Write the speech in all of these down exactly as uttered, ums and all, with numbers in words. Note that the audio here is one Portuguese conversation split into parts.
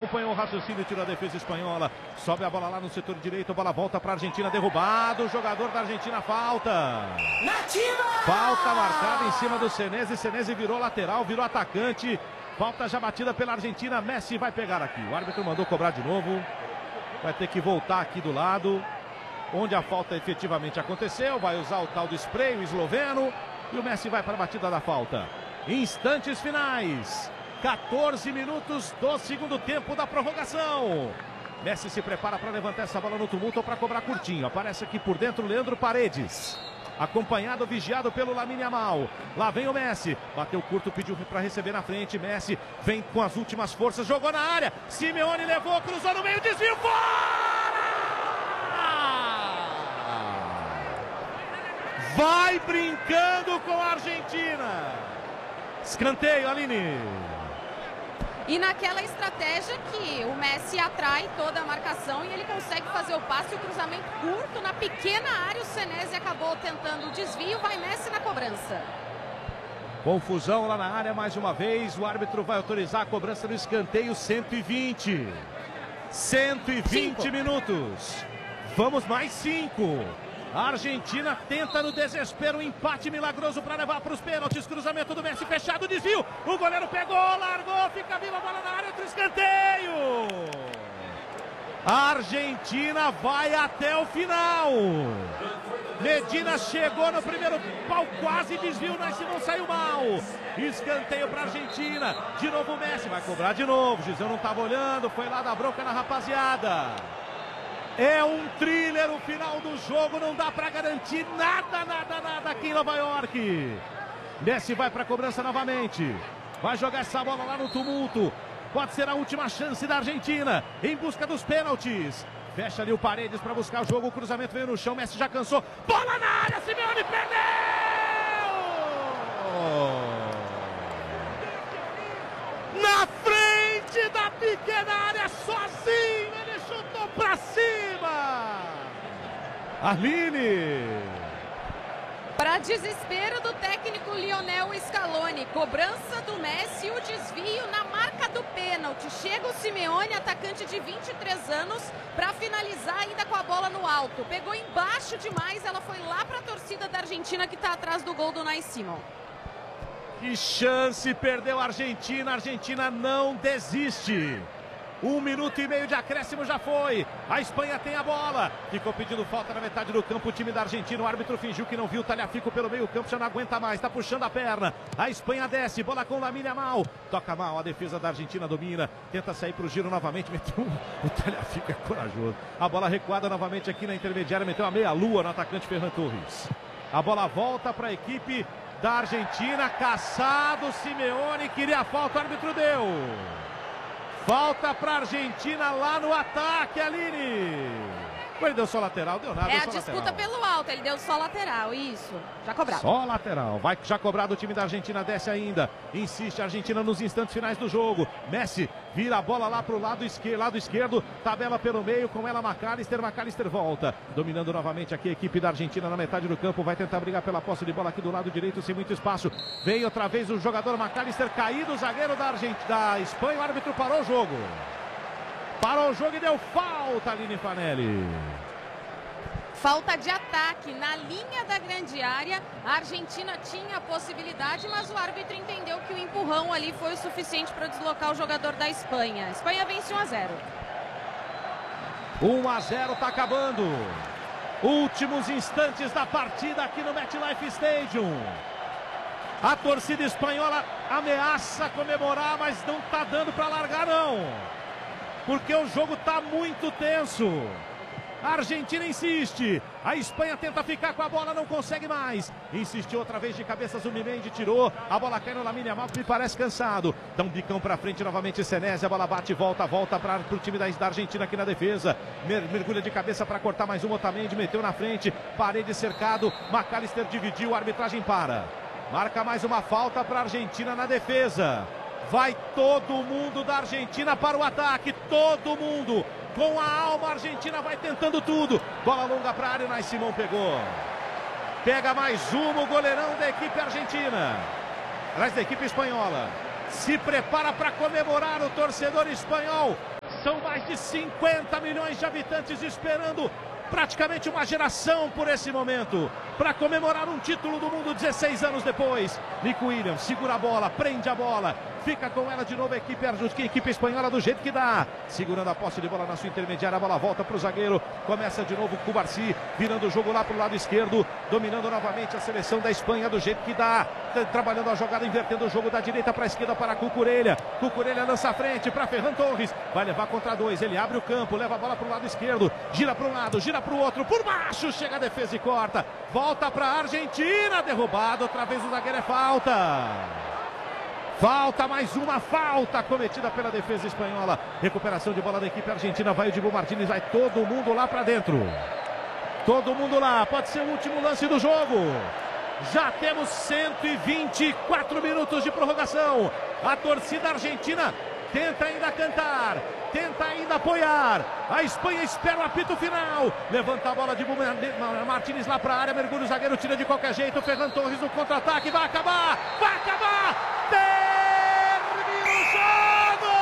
acompanhou o raciocínio e tirou a defesa espanhola. Sobe a bola lá no setor direito, a bola volta para a Argentina, derrubado. O jogador da Argentina, falta. Nativa! Falta marcada em cima do Senesi. Senesi virou lateral, virou atacante. Falta já batida pela Argentina. Messi vai pegar aqui. O árbitro mandou cobrar de novo. Vai ter que voltar aqui do lado onde a falta efetivamente aconteceu. Vai usar o tal do spray, o esloveno. E o Messi vai para a batida da falta. Instantes finais. quatorze minutos do segundo tempo da prorrogação. Messi se prepara para levantar essa bola no tumulto ou para cobrar curtinho. Aparece aqui por dentro Leandro Paredes. Acompanhado, vigiado pelo Lamine Yamal. Lá vem o Messi. Bateu curto, pediu para receber na frente. Messi vem com as últimas forças. Jogou na área. Simeone levou, cruzou no meio, desvio. Fora! Vai brincando com a Argentina. Escanteio, Aline. E naquela estratégia que o Messi atrai toda a marcação e ele consegue fazer o passe e o cruzamento curto na pequena área. O Senesi acabou tentando o desvio, vai Messi na cobrança. Confusão lá na área mais uma vez. O árbitro vai autorizar a cobrança do escanteio. Cento e vinte. cento e vinte cinco. Minutos. Vamos mais cinco. A Argentina tenta no desespero um empate milagroso para levar para os pênaltis. Cruzamento do Messi fechado, desvio. O goleiro pegou, largou, fica viva a bola na área, outro escanteio. A Argentina vai até o final. Medina chegou no primeiro pau, quase desviou, mas se não saiu mal. Escanteio para a Argentina. De novo o Messi, vai cobrar de novo. O Gisão não estava olhando, foi lá dar bronca na rapaziada. É um thriller o final do jogo, não dá para garantir nada, nada, nada aqui em Nova York. Messi vai para a cobrança novamente. Vai jogar essa bola lá no tumulto. Pode ser a última chance da Argentina em busca dos pênaltis. Fecha ali o Paredes para buscar o jogo. O cruzamento veio no chão, Messi já cansou. Bola na área, Simeone perdeu! Na frente da pequena área, sozinho, ele chutou para cima. Aline. Para desespero do técnico Lionel Scaloni, cobrança do Messi, o desvio na marca do pênalti. Chega o Simeone, atacante de vinte e três anos, para finalizar ainda com a bola no alto. Pegou embaixo demais, ela foi lá para a torcida da Argentina que está atrás do gol do Unai Simon. Que chance, perdeu a Argentina, a Argentina não desiste. Um minuto e meio de acréscimo já foi. A Espanha tem a bola. Ficou pedindo falta na metade do campo o time da Argentina. O árbitro fingiu que não viu. Talhafico pelo meio campo, já não aguenta mais. Está puxando a perna. A Espanha desce. Bola com Lamine Yamal. Toca mal. A defesa da Argentina domina. Tenta sair para o giro novamente. Meteu um... O Talhafico é corajoso. A bola recuada novamente aqui na intermediária. Meteu uma meia-lua no atacante Ferran Torres. A bola volta para a equipe da Argentina. Caçado. Simeone queria a falta. O árbitro deu. Falta para a Argentina lá no ataque, Aline. Ele deu só lateral, deu nada. É deu a só disputa lateral. pelo alto, ele deu só lateral, isso. Já cobrado. Só lateral, vai já cobrado o time da Argentina, desce ainda. Insiste a Argentina nos instantes finais do jogo. Messi vira a bola lá para o lado esquerdo, lado esquerdo, tabela pelo meio, com ela McAllister, McAllister volta. Dominando novamente aqui a equipe da Argentina na metade do campo, vai tentar brigar pela posse de bola aqui do lado direito, sem muito espaço. Vem outra vez o jogador McAllister, caído o zagueiro da, Argentina, da Espanha, o árbitro parou o jogo. Parou o jogo e deu falta, Aline Fanelli. Falta de ataque na linha da grande área. A Argentina tinha a possibilidade, mas o árbitro entendeu que o empurrão ali foi o suficiente para deslocar o jogador da Espanha. A Espanha vence um a zero. um a zero, tá acabando. Últimos instantes da partida aqui no MetLife Stadium. A torcida espanhola ameaça comemorar, mas não tá dando para largar não. Porque o jogo tá muito tenso. A Argentina insiste. A Espanha tenta ficar com a bola, não consegue mais. Insistiu outra vez de cabeça, Zubimendi tirou. A bola cai no Lamine Yamal, que me parece cansado. Dá um bicão pra frente novamente Senesi. A bola bate e volta, volta para o time da, da Argentina aqui na defesa. Mer, mergulha de cabeça para cortar mais um. Otamendi meteu na frente. Parede cercado. McAllister dividiu, a arbitragem para. Marca mais uma falta para a Argentina na defesa. Vai todo mundo da Argentina para o ataque. Todo mundo. Com a alma, a Argentina vai tentando tudo. Bola longa para a área, o Unai Simon pegou. Pega mais uma, o goleirão da equipe argentina. Aliás, da equipe espanhola. Se prepara para comemorar o torcedor espanhol. São mais de cinquenta milhões de habitantes esperando praticamente uma geração por esse momento, para comemorar um título do mundo dezesseis anos depois. Nico Williams segura a bola, prende a bola, fica com ela de novo a equipe, a equipe espanhola do jeito que dá, segurando a posse de bola na sua intermediária, a bola volta para o zagueiro, começa de novo o Cubarsí, virando o jogo lá para o lado esquerdo, dominando novamente a seleção da Espanha do jeito que dá, trabalhando a jogada, invertendo o jogo da direita para a esquerda para Cucurella, Cucurella lança a frente para Ferran Torres, vai levar contra dois, ele abre o campo, leva a bola para o lado esquerdo, gira para um lado, gira para o outro, por baixo, chega a defesa e corta, volta para a Argentina, derrubado, outra vez o zagueiro, é falta. Falta, mais uma falta cometida pela defesa espanhola. Recuperação de bola da equipe argentina, vai o Dibu Martínez, vai todo mundo lá para dentro. Todo mundo lá, pode ser o último lance do jogo. Já temos cento e vinte e quatro minutos de prorrogação. A torcida argentina tenta ainda cantar, tenta ainda apoiar. A Espanha espera o apito final. Levanta a bola de Martínez lá para a área, mergulha o zagueiro, tira de qualquer jeito. Ferran Torres no contra-ataque, vai acabar, vai acabar. Termina o jogo!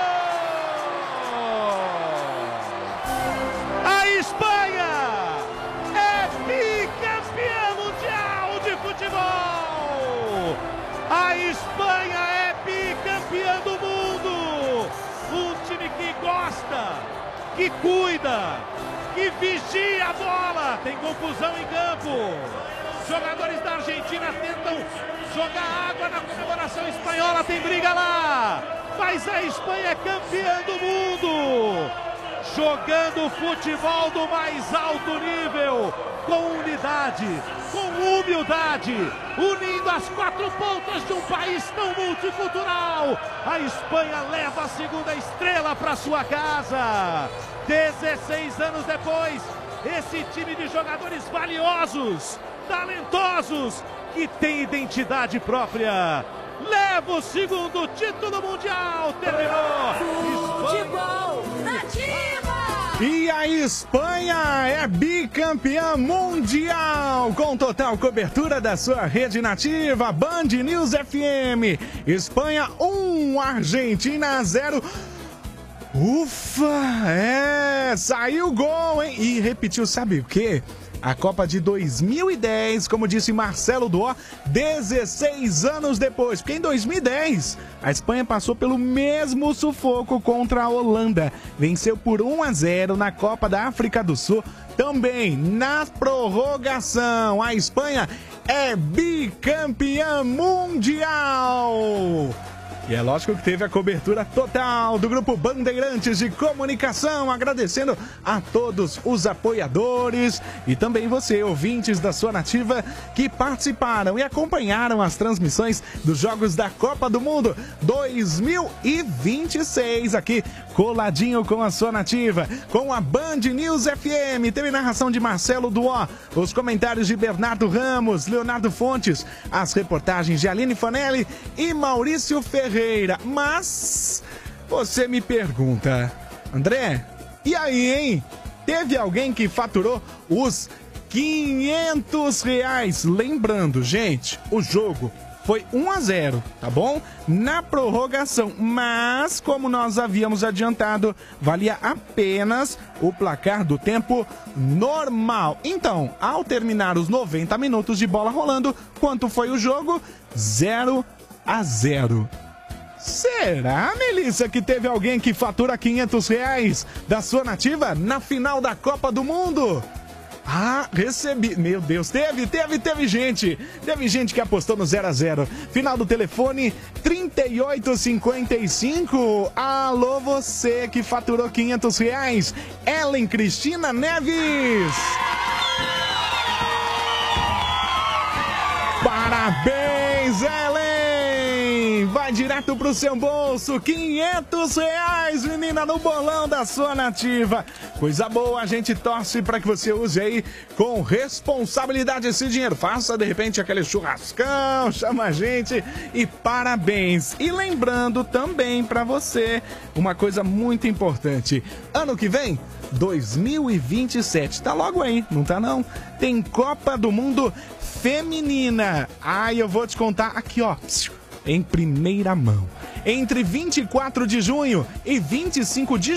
A Espanha é bicampeã mundial de futebol. A Espanha é bicampeã do mundo. Um time que gosta, que cuida, que vigia a bola. Tem confusão em campo. Jogadores da Argentina tentam jogar água na comemoração espanhola. Tem briga lá. Mas a Espanha é campeã do mundo. Jogando futebol do mais alto nível. Com unidade, com humildade, unindo as quatro pontas de um país tão multicultural. A Espanha leva a segunda estrela para sua casa. dezesseis anos depois, esse time de jogadores valiosos, talentosos, que tem identidade própria, leva o segundo título mundial. Terminou. Futebol Nativa! E a Espanha é bicampeã mundial, com total cobertura da sua rede nativa, Band News F M. Espanha um, Argentina zero. Ufa, é, saiu o gol, hein? E repetiu, sabe o quê? A Copa de dois mil e dez, como disse Marcelo Duó, dezesseis anos depois. Porque em dois mil e dez, a Espanha passou pelo mesmo sufoco contra a Holanda. Venceu por um a zero na Copa da África do Sul. Também na prorrogação, a Espanha é bicampeã mundial. E é lógico que teve a cobertura total do Grupo Bandeirantes de Comunicação, agradecendo a todos os apoiadores e também você, ouvintes da Sua Nativa, que participaram e acompanharam as transmissões dos Jogos da Copa do Mundo dois mil e vinte e seis, aqui coladinho com a Sua Nativa, com a Band News F M. Teve narração de Marcelo Duó, os comentários de Bernardo Ramos, Leonardo Fontes, as reportagens de Aline Fanelli e Maurício Ferreira. Mas você me pergunta, André, e aí, hein? Teve alguém que faturou os quinhentos reais? Lembrando, gente, o jogo foi um a zero, tá bom? Na prorrogação, mas como nós havíamos adiantado, valia apenas o placar do tempo normal. Então, ao terminar os noventa minutos de bola rolando, quanto foi o jogo? zero a zero. Será, Melissa, que teve alguém que fatura quinhentos reais da Sua Nativa na final da Copa do Mundo? Ah, recebi. Meu Deus, teve, teve, teve gente. Teve gente que apostou no zero a zero. Final do telefone trinta e oito cinquenta e cinco. Alô, você que faturou quinhentos reais. Ellen Cristina Neves. Parabéns, Ellen. Vai direto pro seu bolso, quinhentos reais, menina, no bolão da Sua Nativa. Coisa boa, a gente torce para que você use aí com responsabilidade esse dinheiro. Faça, de repente, aquele churrascão, chama a gente e parabéns. E lembrando também para você uma coisa muito importante. Ano que vem, dois mil e vinte e sete, tá logo aí, não tá não? Tem Copa do Mundo Feminina. Ah, eu vou te contar aqui, ó, em primeira mão. Entre vinte e quatro de junho e vinte e cinco de